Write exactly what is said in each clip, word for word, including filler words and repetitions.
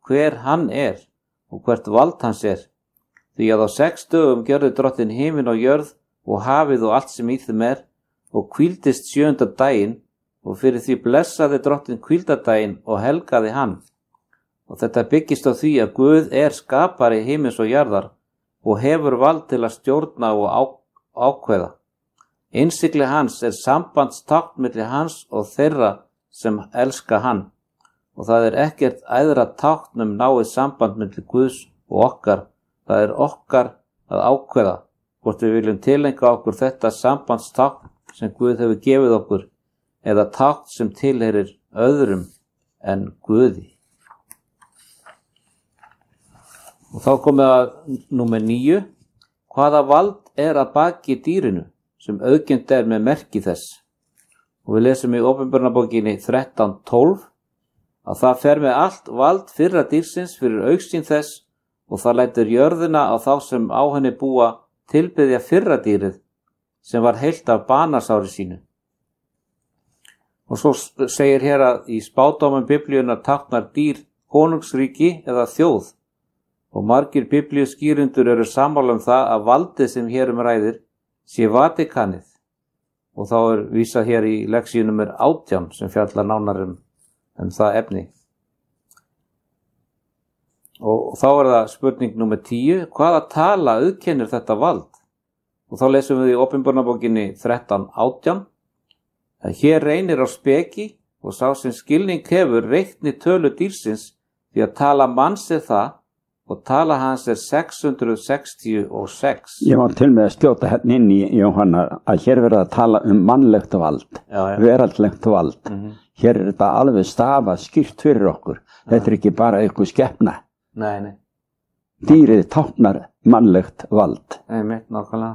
hver hann er og hvert vald hans er. Því að á sex dögum gjörði Drottinn himinn og jörð og hafið og allt sem í þeim er og hvíldist sjöunda daginn og fyrir því blessaði Drottinn hvíldardaginn og helgaði hann. Og þetta byggist á því að Guð er skapari himins og jarðar og hefur vald til að stjórna og á, ákveða. Innsigli hans er sambandstákn milli hans og þeirra sem elska hann. Og það er ekkert æðra tákn um náið samband milli Guðs og okkar. Það er okkar að ákveða hvort við viljum tileinka okkur þetta sambandstákn sem Guð hefur gefið okkur eða tákn sem tilheyrir öðrum en Guði. Og þá komið að númer níu. Hvaða vald er að baki dýrinu sem auðkennt er með merki þess? Og við lesum í Opinberunarbókinni þrettán tólf að það fer með allt vald fyrra dýrsins fyrir augsýn þess og það lætur jörðina á þá sem á henni búa tilbiðja fyrra dýrið sem var heilt af banasári sínu. Og svo segir hér að í spádómum Biblíunnar táknar dýr konungsríki eða þjóð og margir biblíuskýrendur eru sammála um það að valdið sem hér um ræðir sé Vatikanið og þá er vísað hér í lexíu númer átján sem fjallar nánar um, um það efni. Og þá er það spurning númer tíu. Hvaða tala auðkennir þetta vald? Og þá lesum við í Opinberunarbókinni þrettán átján að hér reynir á speki og sá sem skilning hefur reikni tölu dýrsins því að tala manns er það og tala hans er sex hundruð sextíu og sex. Ég var til með að skjóta hérna inn í Jóhanna að hér verða að tala um mannlegt vald, já, já. veraldlegt vald. Mm-hmm. Hér er þetta alveg stafað skýrt fyrir okkur. Ja. Þetta er ekki bara eitthvað skepna. Nei, nei. Dýrið táknar mannlegt vald. Nei, mitt nákvæmlega.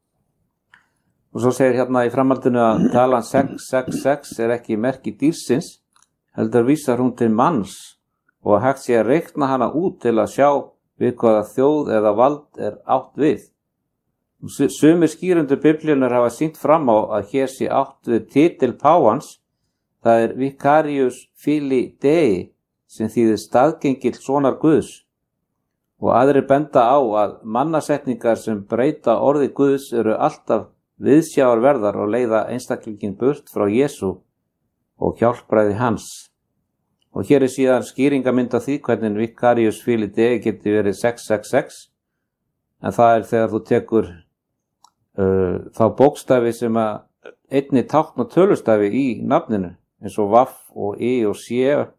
Og svo segir hérna í framhaldinu að talan sex sex sex er ekki merki dýrsins, heldur vísar hún til manns og að hægt sé að reikna hana út til að sjá við hvaða þjóð eða vald er átt við. Sumir skýrendur Biblíunnar hafa sýnt fram á að hér sé átt við titil páfans, það er Vicarius Filii Dei sem þýðir staðgengill sonar Guðs og aðrir benda á að mannasetningar sem breyta orði Guðs eru alltaf viðsjávarverðar og leiða einstaklingin burt frá Jesú og hjálpræði hans. Og hér er síðan skýringamynd af því hvernig Vicarius Filii Dei geti verið sex sex sex, en það er þegar þú tekur uh, þá bókstafi sem að einni tákn og tölustafi í nafninu, eins og vaff og i og sé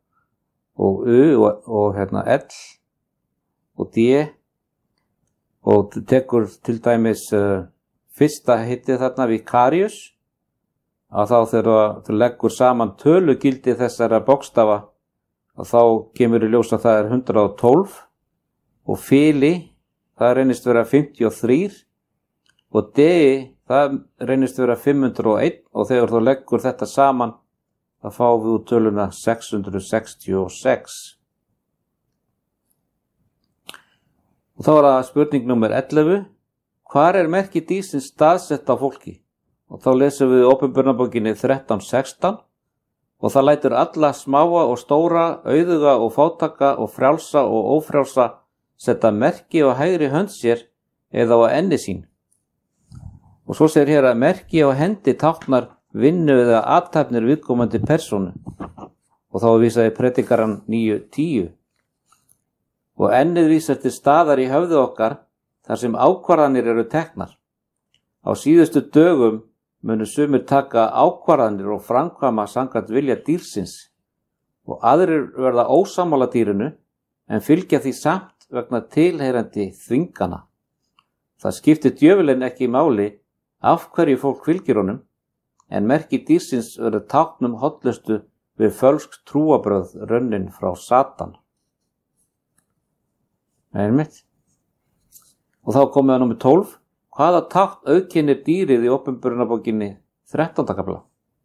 og u og, og hérna l og d og tekur til dæmis uh, fyrsta hittið þarna Vicarius, að þá þegar þú leggur saman tölugildi þessara bókstafa að þá kemur í ljós að það er hundrað og tólf og Fili, það reynist vera fimmtíu og þrjú og Dei, það reynist vera fimm hundruð og eitt og þegar þú leggur þetta saman þá fáum við úr töluna sex hundruð sextíu og sex. Og þá er það spurning númer ellefu. Hvar er merki dýrsins staðsett á fólki? Og þá lesum við í Opinberunarbókinni þrettán sextán og það lætur alla smáa og stóra, auðuga og fátaka og frjálsa og ófrjálsa setja merki á hægri hönd sér eða á enni sín. Og svo segir hér að merki á hendi táknar vinnu eða athafnir viðkomandi persónu. Og þá vísaði predikaran níu tíu. Og ennið vísar til staðar í höfðu okkar þar sem ákvarðanir eru teknar. Á síðustu dögum munu sumir taka ákvarðanir og framkvæma samkvæmt vilja dýrsins og aðrir verða ósammála dýrinu en fylgja því samt vegna tilheyrandi þvingana. Það skiptir djöfulinn ekki máli af hverju fólk fylgir honum en merki dýrsins verður táknum hollustu við fölsk trúabrögð rönnin frá Satan. Einmitt. Og þá komið að númer tólf. Hvaða tákn auðkennir dýrið í Opinberunarbókinni þrettánda kafla?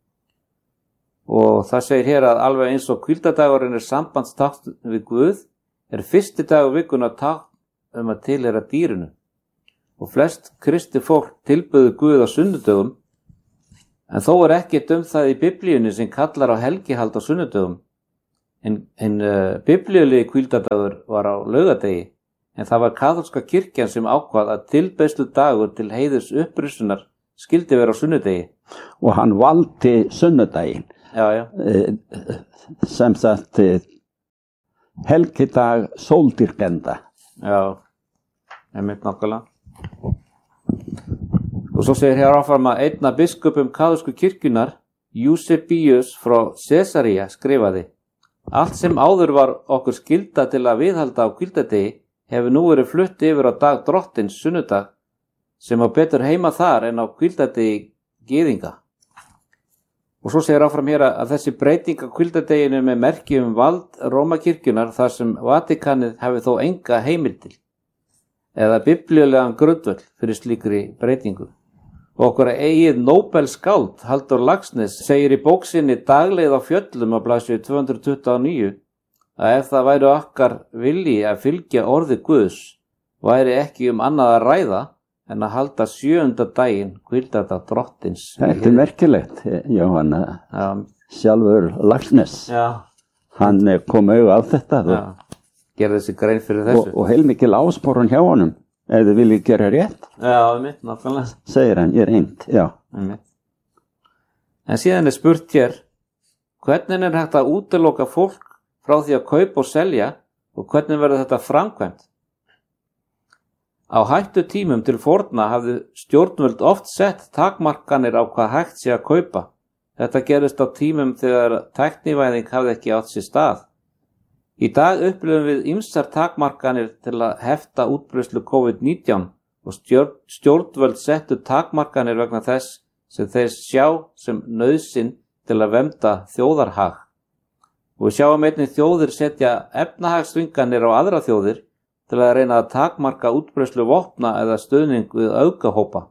Og það segir hér að alveg eins og hvíldardagurinn er sambandstákn við Guð, er fyrsti dagur vikunnar tákn um að tilheyra dýrinu. Og flest kristi fólk tilböðu Guð á sunnudögum, en þó er ekkert um það í Biblíunni sem kallar á helgihald á sunnudögum. En, en uh, biblíulegi hvíldardagur var á laugardegi, en það var kaþólska kirkjan sem ákvað að tilbeiðslu dagur til heiðurs upprisunnar skildi vera á sunnudegi. Og hann valdi sunnudaginn. Já, já. Sem sagt helgidag sóldyrkenda. Já, einmitt nákvæmlega. Og svo segir hér áfram að einn af biskupum kaþólsku kirkjunar, Eusebius frá Caesarea, skrifaði: Allt sem áður var okkur skylda til að viðhalda á hvíldardegi hefur nú verið flutt yfir á dag drottins sunnudag, sem á betur heima þar en á hvíldardegi gyðinga. Og svo segir áfram hér að þessi breyting á hvíldardeginu með merki um vald Rómakirkjunar þar sem Vatikanið hefði þó enga heimildir eða biblíulegan grundvöll fyrir slíkri breytingu. Og okkur eigið Nóbelskáld Halldór Laxness segir í bók sinni Dagleið á fjöllum á blaðsíðu tvö hundruð tuttugu og níu að ef það væri okkar vilji að fylgja orði Guðs væri ekki um annað að ræða en að halda sjöunda daginn hvíldardag drottins. Þetta er merkilegt, Jóhann, ja. Sjálfur Laxness. Já. Hann kom auðvitað á þetta. Já, gerði þessi grein fyrir þessu. Og, og heilmikil ásporun hjá honum, ef þið viljið gera rétt. Já, mitt, nákvæmlega. Segir hann, ég er reynd, já. Mitt. En síðan er spurt hér, hvernig er hægt að útiloka fólk frá því að kaupa og selja og hvernig verður þetta framkvæmt? Á hættu tímum til forna hafði stjórnvöld oft sett takmarkanir á hvað hægt sé að kaupa. Þetta gerist á tímum þegar tæknivæðing hafði ekki átt sér stað. Í dag upplifum við ýmsar takmarkanir til að hefta útbreiðslu COVID nítján og stjórn, stjórnvöld settu takmarkanir vegna þess sem þeir sjá sem nauðsyn til að vernda þjóðarhag. Og við sjáum einnig þjóðir setja efnahagsþvinganir á aðra þjóðir til að reyna að takmarka útbreiðslu vopna eða stuðning við öfgahópa.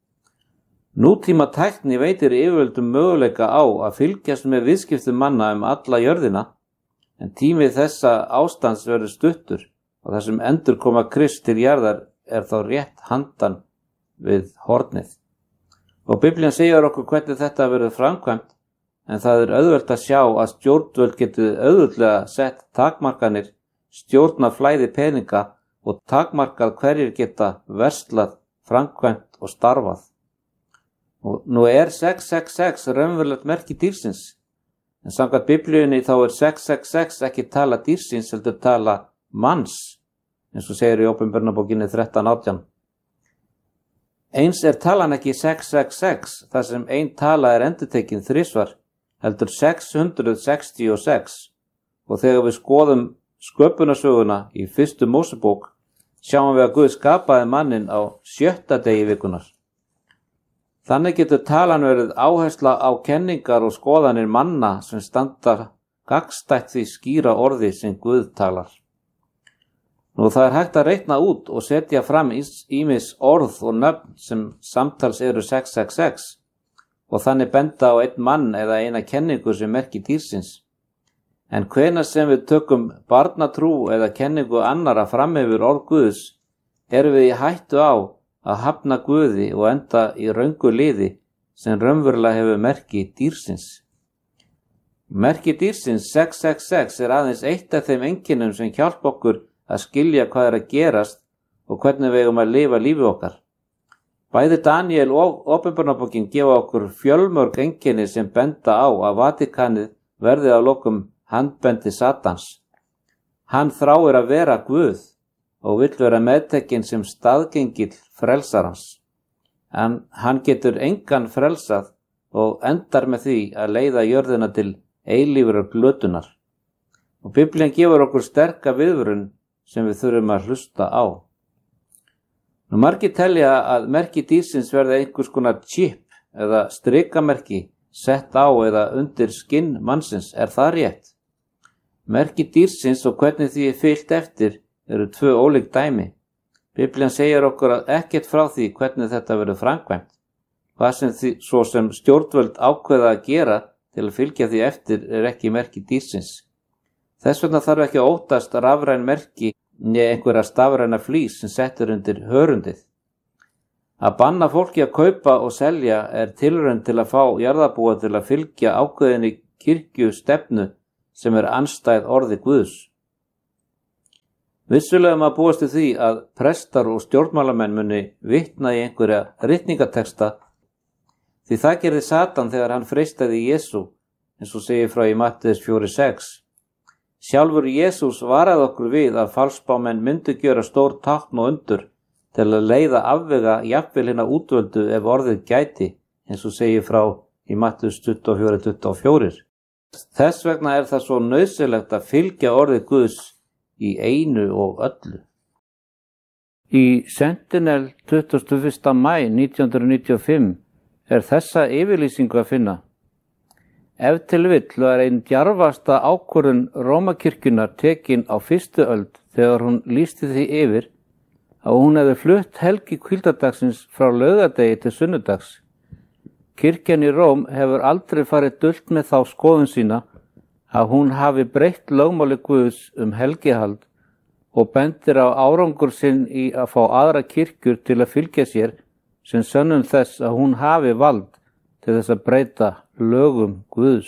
Nútíma tækni veitir yfirvöldum möguleika á að fylgjast með viðskiptum manna um alla jörðina, en tími þessa ástands verður stuttur og það sem endur koma Krist til jarðar er þá rétt handan við hornið. Og Biblían segir okkur hvernig þetta verður framkvæmt, en það er auðvelt að sjá að stjórnvöld getur auðveldlega sett takmarkanir, stjórna flæði peninga og takmarkað hverjir geta verslað, framkvæmt og starfað. Og nú er sex sex sex raunverulegt merki dýrsins, en samkvæmt Biblíunni þá er sex sex sex ekki tala dýrsins heldur tala manns, eins og segir í Åpenbarnabókinni þrettán átján. Eins er talan ekki sex sex sex, þar sem ein tala er endurtekin þrisvar, heldur sex hundruð sextíu og sex, og þegar við skoðum sköpunarsöguna í fyrstu Mósebók sjáum við að Guð skapaði mannin á sjötta degi vikunar. Þannig getur talan verið áhersla á kenningar og skoðanir manna sem standa gagnstætt því skýra orði sem Guð talar. Nú það er hægt að reikna út og setja fram ýmis orð og nöfn sem samtals eru sex sex sex og þannig benda á einn mann eða eina kenningu sem merki dýrsins. En hvenær sem við tökum barnatrú eða kenningu annara fram yfir orð Guðs, erum við í hættu á að hafna Guði og enda í röngu liði sem raunverulega hefur merki dýrsins. Merki dýrsins sex sex sex er aðeins eitt af þeim einkennum sem hjálpa okkur að skilja hvað er að gerast og hvernig við eigum að lifa lífi okkar. Bæði Daniel og Åpenbarnabókin gefa okkur fjölmörg einkenni sem benda á að Vatikanið verði að lokum handbendi Satans. Hann þráir að vera Guð og vill vera meðtekinn sem staðgengill frelsarans. En hann getur engan frelsað og endar með því að leiða jörðina til eilífrar glötunar. Og Biblían gefur okkur sterka viðvörun sem við þurfum að hlusta á. Nú margir telja að merki dýrsins verði einhvers konar chip eða strikamerki sett á eða undir skinn mannsins. Er það rétt? Merki dýrsins og hvernig því er fylgt eftir eru tvö ólík dæmi. Biblían segir okkur að ekkert frá því hvernig þetta verður framkvæmt. Hvað sem því, svo sem stjórnvöld ákveða að gera til að fylgja því eftir er ekki merki dýrsins. Þess vegna þarf ekki að óttast rafræn merki né einhverja stafræna flís sem settur undir hörundið. Að banna fólki að kaupa og selja er tilraun til að fá jarðarbúa til að fylgja ákveðinni kirkju stefnu sem er andstæð orði Guðs. Vissulega maður búast við því að prestar og stjórnmálamenn muni vitna í einhverja ritningateksta, því það gerði Satan þegar hann freistaði Jesú, eins og segir frá í Matteus fjóra sex. Sjálfur Jesús varaði okkur við að falsspámenn myndu gjöra stór tákn og undur til að leiða afvega jafnvel hinna útvöldu ef orðið gæti, eins og segir frá í Matteus tuttugu og fjögur tuttugu og fjögur. Þess vegna er það svo nauðsynlegt að fylgja orðið Guðs í einu og öllu. Í Sentinel tuttugasta og fyrsta maí nítján hundruð níutíu og fimm er þessa yfirlýsingu að finna. Ef til vill var einn djarfasta ákvörðun Rómakirkjunnar tekin á fyrstu öld þegar hún lýsti því yfir að hún hefði flutt helgi hvíldardagsins frá laugardegi til sunnudags. Kirkjan í Róm hefur aldrei farið dult með þá skoðun sína að hún hafi breytt lögmáli Guðs um helgihald og bendir á árangur sinn í að fá aðra kirkjur til að fylgja sér sem sönnun þess að hún hafi vald til þess að breyta lögum Guðs.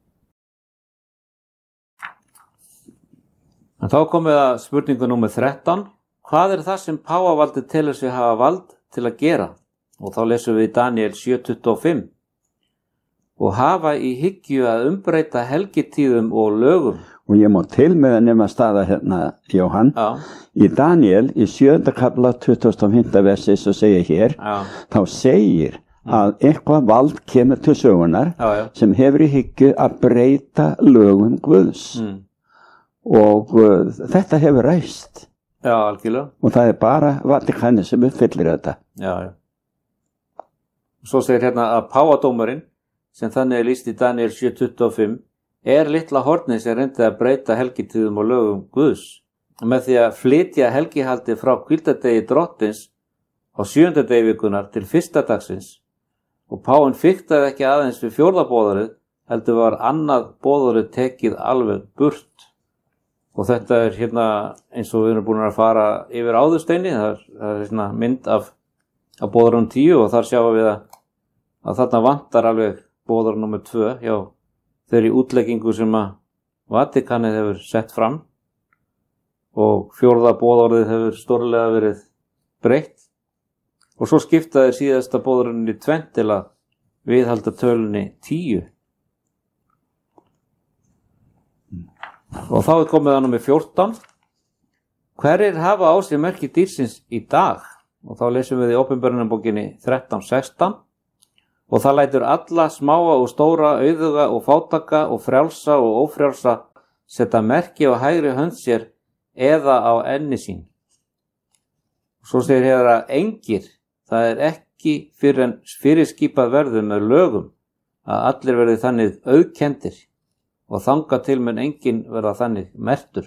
En þá komið að spurningu númer þrettán. Hvað er það sem páfavaldi telur sig hafa vald til að gera? Og þá lesum við í Daniel sjö tuttugu og fimm. Og hafa í hyggju að umbreyta helgitíðum og lögum. Og ég má til með að nefna staða hérna, Jóhann. Já. Í Daniel, í sjöunda kafla tuttugasta og fimmta versi, svo segir hér, já. Þá segir að eitthvað vald kemur til sögunar já, já. sem hefur í hyggju að breyta lögum Guðs. Mm. Og uh, þetta hefur ræst. Já, algjörlega. Og það er bara Vatíkanið sem uppfyllir þetta. Já, já. Svo segir hérna að páfadómurinn, sem þannig er lýst í Daniel sjö tuttugu og fimm, er litla hornið sem reyndi að breyta helgitíðum og lögum Guðs. Með því að flytja helgihaldi frá hvíldardegi drottins á sjöunda degi vikunar til fyrsta dagsins. Og páfinn fiktaði ekki aðeins við fjórða boðorðið, heldur var annað boðorðið tekið alveg burt. Og þetta er hérna eins og við erum búin að fara yfir áðursteini, það er, það er hérna mynd af, af boðorðum tíu og þar sjáum við að, að þarna vantar alveg boðorð númer tvö, já, þeirri útleggingu sem að Vatíkanið hefur sett fram og fjórða boðorðið hefur stórlega verið breytt. Og svo skiptaði síðasta boðorðinu í tvennt til að viðhalda tölunni tíu. Og þá er komið að númer fjórtán. Hverjir hafa á sig merki dýrsins í dag? Og þá lesum við í Opinberunarbókinni þrettán sextán. Og það lætur alla smáa og stóra, auðuga og fátaka og frjálsa og ófrjálsa setja merki á hægri hönd sér eða á enni sín. Svo segir hér að engir, það er ekki fyrir en fyrirskipað verður með lögum að allir verði þannig auðkendir og þangað til mun enginn verða þannig mertur.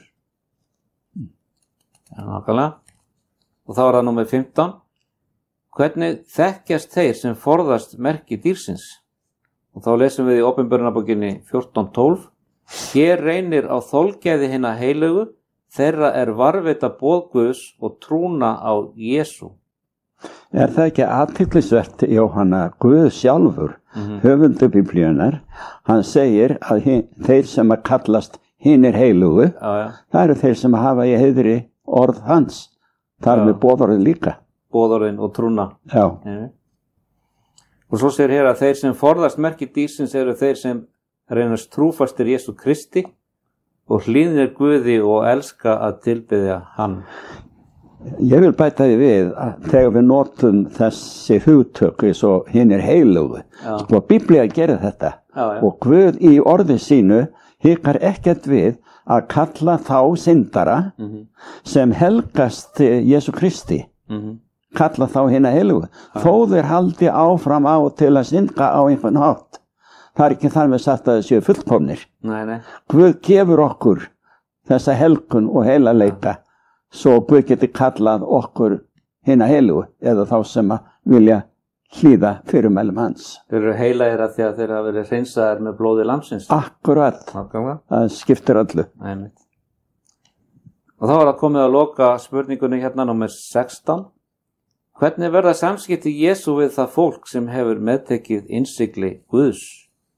Ja, nákvæmlega. Og þá er það númer fimmtán. Hvernig þekkjast þeir sem forðast merki dýrsins? Og þá lesum við í Opinberunarbókinni fjórtán tólf. Hér reynir á þolgæði hinna heilögu, þeirra er varðveita boð Guðs og trúna á Jesú. Er það ekki athyglisvert, Jóhanna, Guð sjálfur, mm-hmm. höfundur Biblíunar, hann segir að hin, þeir sem að kallast hinir heilugu, já, já. Það eru þeir sem hafa í heiðri orð hans, þar með boðorðin líka. Boðorðin og trúna. Já. ja. Og svo segir hér að þeir sem forðast merki dýrsins eru þeir sem reynast trúfastir Jesú Kristi og hlýðnir Guði og elska að tilbiðja hann. Ég vil bæta því við að þegar við notum þessi hugtök eins og hinir heilugu, sko Biblía gerir þetta já, já. Og Guð í orði sínu hikar ekkert við að kalla þá syndara mm-hmm. sem helgast Jesú Kristi, mm-hmm. kalla þá hina heilugu, þó þeir haldi áfram á til að synda á einhvern hátt. Það er ekki þar með sagt að þessu fullkomnir. Nei, nei. Guð gefur okkur þessa helgun og heilagleika svo Guð geti kallað okkur hina heilugu eða þá sem að vilja hlýða fyrirmælum hans. Þeir eru heilagir að því að þeir hafa verið hreinsaðir með blóði lambsins. Akkurat. Akkurat. Það skiptir öllu. Nei, og þá er það komið að loka spurningunni hérna númer sextán. Hvernig verða samskipti Jesú við það fólk sem hefur meðtekið innsigli Guðs?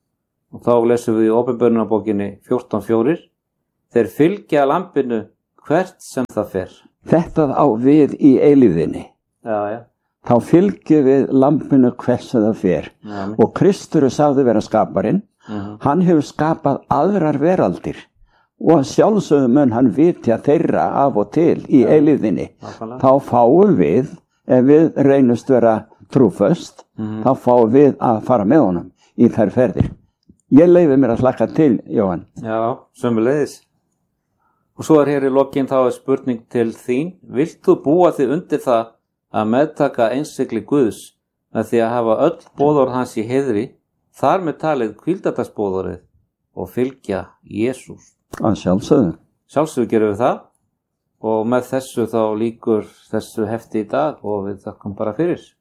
Og þá lesum við í Opinberunarbókinni fjórtán fjórir. Þeir fylgja lambinu hvert sem það fer. Þetta á við í eilífðinni. Já, já. Þá fylgjum við lambinu hvert sem það fer. Já, og Kristur er sagði vera skaparinn. Mhm. Hann hefur skapað aðrar veraldir og sjálfsögðu mun hann vitja þeirra af og til í eilífðinni. nákvæmlega. Þá fáum við, ef við reynust vera trúföst, Mhm. þá fáum við að fara með honum í þær ferðir. Ég leyfi mér að hlakka til, Jóhann. Já, sömuleiðis. Og svo er hér í lokin þá er spurning til þín. Vilt þú búa þig undir það að meðtaka einsigli Guðs með því að hafa öll boðorð hans í heiðri, þar með talið hvíldardagsboðorðið og fylgja Jesús? Að sjálfsögðu. Sjálfsögðu gerum við það og með þessu þá lýkur þessu hefti í dag og við þakkum bara fyrir.